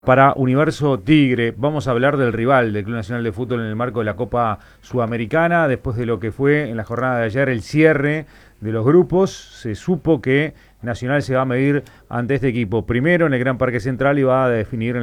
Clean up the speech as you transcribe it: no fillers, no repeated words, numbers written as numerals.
Para Universo Tigre, vamos a hablar del rival del Club Nacional de Fútbol en el marco de la Copa Sudamericana. Después de lo que fue en la jornada de ayer el cierre de los grupos, se supo que Nacional se va a medir ante este equipo. Primero en el Gran Parque Central y va a definir en